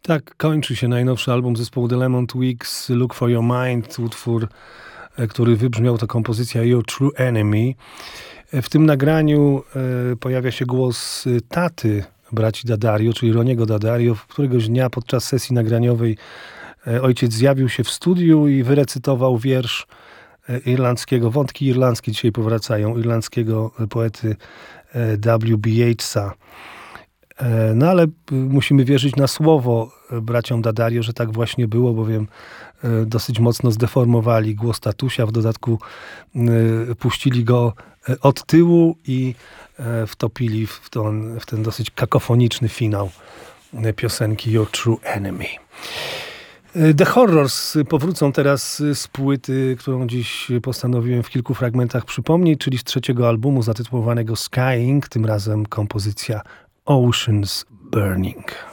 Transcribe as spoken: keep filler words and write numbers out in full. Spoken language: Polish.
Tak kończy się najnowszy album zespołu The Lemon Twigs, Look for Your Mind, utwór, który wybrzmiał, to kompozycja Your True Enemy. W tym nagraniu e, pojawia się głos taty braci D'Addario, czyli Roniego D'Addario. Któregoś dnia podczas sesji nagraniowej e, ojciec zjawił się w studiu i wyrecytował wiersz e, irlandzkiego, wątki irlandzkie dzisiaj powracają, irlandzkiego poety e, W B Yeatsa. E, no ale musimy wierzyć na słowo braciom D'Addario, że tak właśnie było, bowiem e, dosyć mocno zdeformowali głos tatusia, w dodatku e, puścili go od tyłu i e, wtopili w ten, w ten dosyć kakofoniczny finał piosenki Your True Enemy. The Horrors powrócą teraz z płyty, którą dziś postanowiłem w kilku fragmentach przypomnieć, czyli z trzeciego albumu zatytułowanego Skying, tym razem kompozycja Oceans Burning.